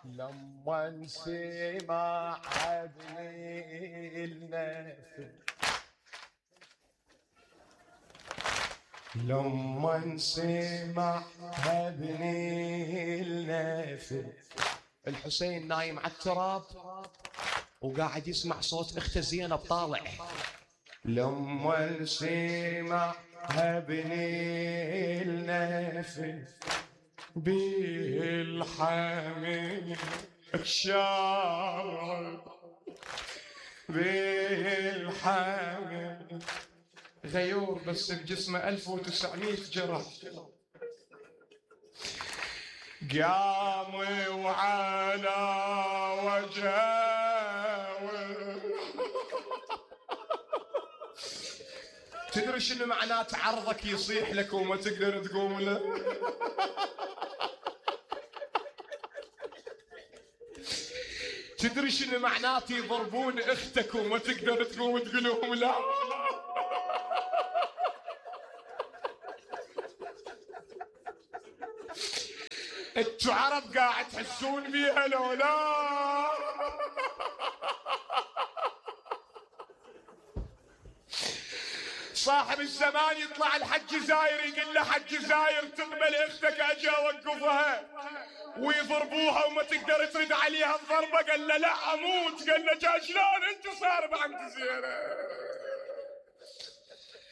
لما نسمع ابني النافل، لما نسمع ابني النافل. الحسين نايم على التراب وقاعد يسمع صوت اخته زينب طالع. لما نسمع ابني النافل بالحامل الشارب، بالحامل غيور بس بجسمه 1900 جرح. قام وعلى وجهه تدري شنو معنات عرضك يصيح لك وما تقدر تقوم له؟ تدري شنو معنات يضربون اختك وما تقدر تقوم تقول لهم لا؟ انتو عرب قاعد تحسون بيها لو لا؟ صاحب الزمان يطلع الحج زاير يقول له حج زاير تقبل اختك اجي اوقفها، ويضربوها وما تقدر ترد عليها الضربه. قال له لا اموت. قال له شلون انت صار بعمت زينه؟